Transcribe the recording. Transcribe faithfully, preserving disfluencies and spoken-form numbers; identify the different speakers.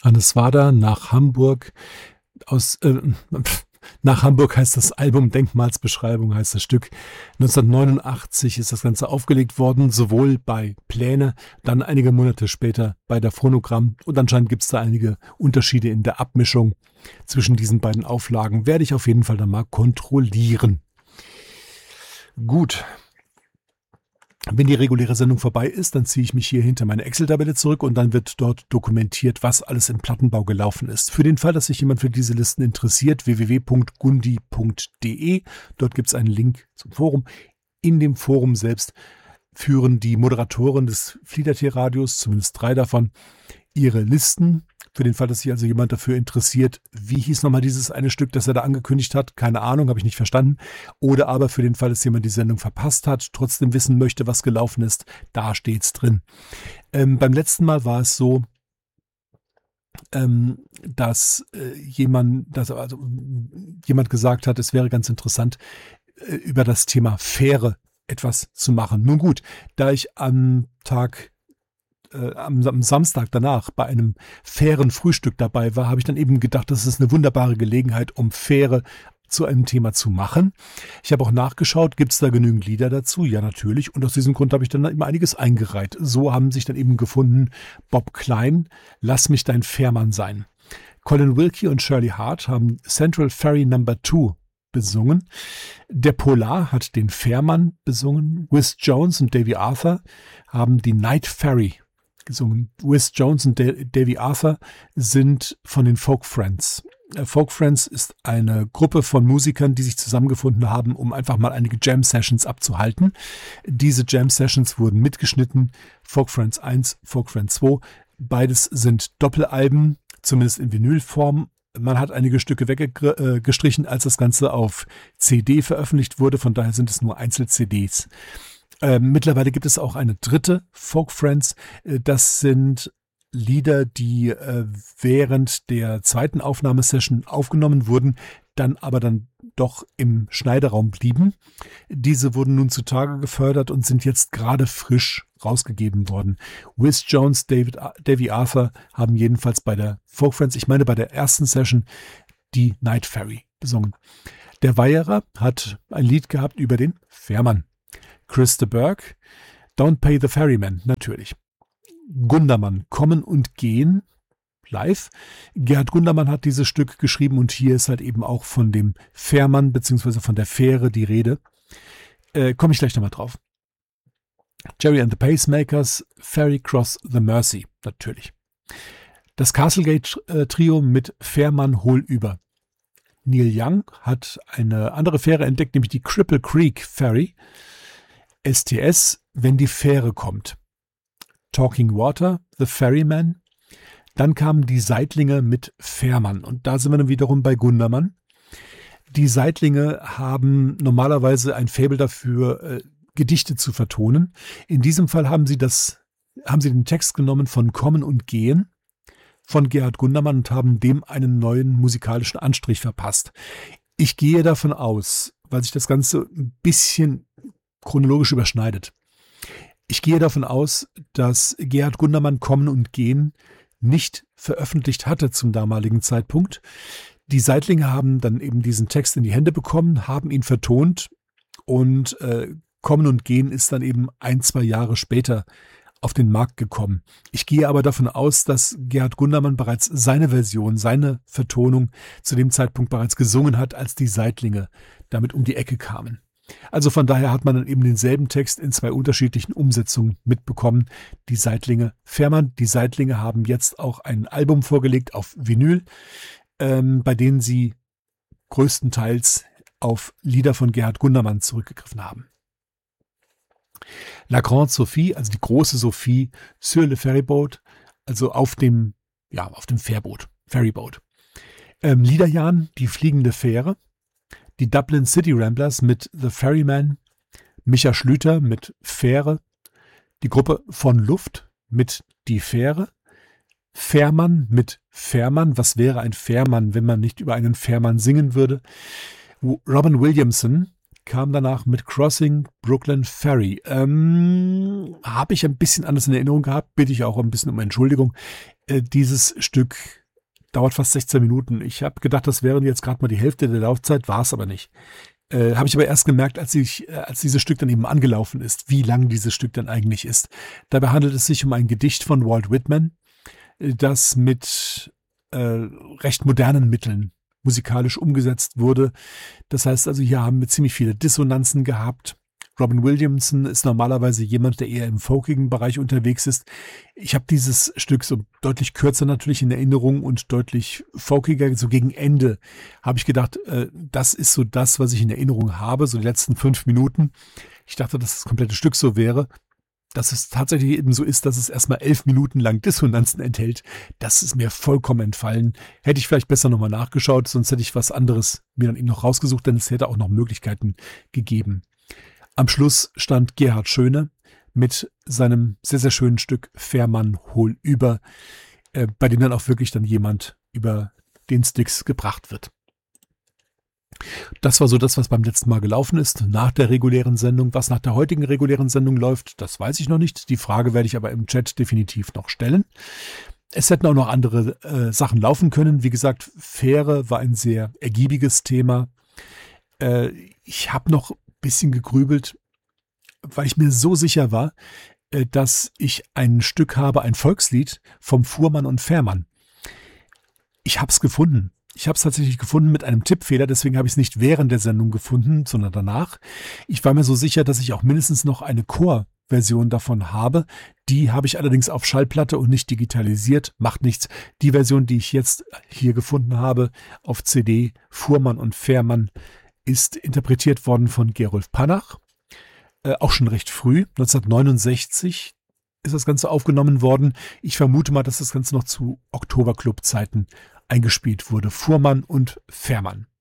Speaker 1: Hanneswader nach Hamburg. Aus äh, nach Hamburg heißt das Album, Denkmalsbeschreibung heißt das Stück. neunzehnhundertneunundachtzig ist das Ganze aufgelegt worden, sowohl bei Pläne, dann einige Monate später bei der Phonogramm. Und anscheinend gibt es da einige Unterschiede in der Abmischung zwischen diesen beiden Auflagen. Werde ich auf jeden Fall dann mal kontrollieren. Gut. Wenn die reguläre Sendung vorbei ist, dann ziehe ich mich hier hinter meine Excel-Tabelle zurück und dann wird dort dokumentiert, was alles im Plattenbau gelaufen ist. Für den Fall, dass sich jemand für diese Listen interessiert, w w w punkt gundi punkt d e. Dort gibt es einen Link zum Forum. In dem Forum selbst führen die Moderatoren des Fliedertier-Radios, zumindest drei davon, ihre Listen. Für den Fall, dass sich also jemand dafür interessiert, wie hieß nochmal dieses eine Stück, das er da angekündigt hat, keine Ahnung, habe ich nicht verstanden. Oder aber für den Fall, dass jemand die Sendung verpasst hat, trotzdem wissen möchte, was gelaufen ist, da steht's drin. Ähm, beim letzten Mal war es so, ähm, dass äh, jemand, dass also jemand gesagt hat, es wäre ganz interessant, äh, über das Thema Fähre etwas zu machen. Nun gut, da ich am Tag Äh, am, am Samstag danach bei einem fairen Frühstück dabei war, habe ich dann eben gedacht, das ist eine wunderbare Gelegenheit, um Fähre zu einem Thema zu machen. Ich habe auch nachgeschaut, gibt es da genügend Lieder dazu? Ja, natürlich. Und aus diesem Grund habe ich dann immer einiges eingereiht. So haben sich dann eben gefunden Bob Klein, Lass mich dein Fährmann sein. Colin Wilkie und Shirley Hart haben Central Ferry Number Two besungen. Der Polar hat den Fährmann besungen. Wys Jones und Davy Arthur haben die Night Ferry gesungen. Wys Jones und Davy Arthur sind von den Folk Friends. Folk Friends ist eine Gruppe von Musikern, die sich zusammengefunden haben, um einfach mal einige Jam-Sessions abzuhalten. Diese Jam-Sessions wurden mitgeschnitten. Folk Friends eins, Folk Friends zwei. Beides sind Doppelalben, zumindest in Vinylform. Man hat einige Stücke weggestrichen, als das Ganze auf C D veröffentlicht wurde. Von daher sind es nur Einzel-C Ds. Äh, mittlerweile gibt es auch eine dritte, Folk Friends. Äh, das sind Lieder, die äh, während der zweiten Aufnahmesession aufgenommen wurden, dann aber dann doch im Schneideraum blieben. Diese wurden nun zutage gefördert und sind jetzt gerade frisch rausgegeben worden. Wys Jones, David, Davy Arthur haben jedenfalls bei der Folk Friends, ich meine bei der ersten Session, die Night Ferry besungen. Der Weierer hat ein Lied gehabt über den Fährmann. Chris de Burgh, Don't Pay the Ferryman, natürlich. Gundermann, Kommen und Gehen, live. Gerhard Gundermann hat dieses Stück geschrieben und hier ist halt eben auch von dem Fährmann bzw. von der Fähre die Rede. Äh, komme ich gleich nochmal drauf. Jerry and the Pacemakers, Ferry Cross the Mersey, natürlich. Das Castlegate-Trio mit Fährmann hol über. Neil Young hat eine andere Fähre entdeckt, nämlich die Cripple Creek Ferry. S T S, wenn die Fähre kommt. Talking Water, The Ferryman. Dann kamen die Seitlinge mit Fährmann. Und da sind wir dann wiederum bei Gundermann. Die Seitlinge haben normalerweise ein Faible dafür, äh, Gedichte zu vertonen. In diesem Fall haben sie das, haben sie den Text genommen von Kommen und Gehen von Gerhard Gundermann und haben dem einen neuen musikalischen Anstrich verpasst. Ich gehe davon aus, weil sich das Ganze ein bisschen chronologisch überschneidet. Ich gehe davon aus, dass Gerhard Gundermann Kommen und Gehen nicht veröffentlicht hatte zum damaligen Zeitpunkt. Die Seitlinge haben dann eben diesen Text in die Hände bekommen, haben ihn vertont und äh, Kommen und Gehen ist dann eben ein, zwei Jahre später auf den Markt gekommen. Ich gehe aber davon aus, dass Gerhard Gundermann bereits seine Version, seine Vertonung zu dem Zeitpunkt bereits gesungen hat, als die Seitlinge damit um die Ecke kamen. Also von daher hat man dann eben denselben Text in zwei unterschiedlichen Umsetzungen mitbekommen. Die Seitlinge Fährmann, die Seitlinge haben jetzt auch ein Album vorgelegt auf Vinyl, ähm, bei denen sie größtenteils auf Lieder von Gerhard Gundermann zurückgegriffen haben. La Grande Sophie, also die große Sophie, sur le Ferryboat, also auf dem, ja, auf dem Fährboot, Ferryboat. Ähm, Liederjan, die fliegende Fähre. Die Dublin City Ramblers mit The Ferryman, Micha Schlüter mit Fähre, die Gruppe von Luft mit Die Fähre, Fährmann mit Fährmann, was wäre ein Fährmann, wenn man nicht über einen Fährmann singen würde. Robin Williamson kam danach mit Crossing Brooklyn Ferry. Ähm, habe ich ein bisschen anders in Erinnerung gehabt, bitte ich auch ein bisschen um Entschuldigung. Äh, dieses Stück dauert fast sechzehn Minuten. Ich habe gedacht, das wären jetzt gerade mal die Hälfte der Laufzeit, war es aber nicht. Äh, habe ich aber erst gemerkt, als, ich, äh, als dieses Stück dann eben angelaufen ist, wie lang dieses Stück dann eigentlich ist. Dabei handelt es sich um ein Gedicht von Walt Whitman, äh, das mit äh, recht modernen Mitteln musikalisch umgesetzt wurde. Das heißt also, hier haben wir ziemlich viele Dissonanzen gehabt. Robin Williamson ist normalerweise jemand, der eher im folkigen Bereich unterwegs ist. Ich habe dieses Stück so deutlich kürzer natürlich in Erinnerung und deutlich folkiger. So gegen Ende habe ich gedacht, äh, das ist so das, was ich in Erinnerung habe, so die letzten fünf Minuten. Ich dachte, dass das komplette Stück so wäre. Dass es tatsächlich eben so ist, dass es erstmal elf Minuten lang Dissonanzen enthält, das ist mir vollkommen entfallen. Hätte ich vielleicht besser nochmal nachgeschaut, sonst hätte ich was anderes mir dann eben noch rausgesucht, denn es hätte auch noch Möglichkeiten gegeben. Am Schluss stand Gerhard Schöne mit seinem sehr, sehr schönen Stück Fährmann hol über, äh, bei dem dann auch wirklich dann jemand über den Styx gebracht wird. Das war so das, was beim letzten Mal gelaufen ist, nach der regulären Sendung. Was nach der heutigen regulären Sendung läuft, das weiß ich noch nicht. Die Frage werde ich aber im Chat definitiv noch stellen. Es hätten auch noch andere äh, Sachen laufen können. Wie gesagt, Fähre war ein sehr ergiebiges Thema. Äh, ich habe noch bisschen gegrübelt, weil ich mir so sicher war, dass ich ein Stück habe, ein Volkslied vom Fuhrmann und Fährmann. Ich habe es gefunden. Ich habe es tatsächlich gefunden mit einem Tippfehler, deswegen habe ich es nicht während der Sendung gefunden, sondern danach. Ich war mir so sicher, dass ich auch mindestens noch eine Chorversion davon habe. Die habe ich allerdings auf Schallplatte und nicht digitalisiert. Macht nichts. Die Version, die ich jetzt hier gefunden habe, auf C D, Fuhrmann und Fährmann, ist interpretiert worden von Gerolf Panach, äh, auch schon recht früh, neunzehnhundertneunundsechzig ist das Ganze aufgenommen worden. Ich vermute mal, dass das Ganze noch zu Oktoberclub-Zeiten eingespielt wurde. Fuhrmann und Fährmann.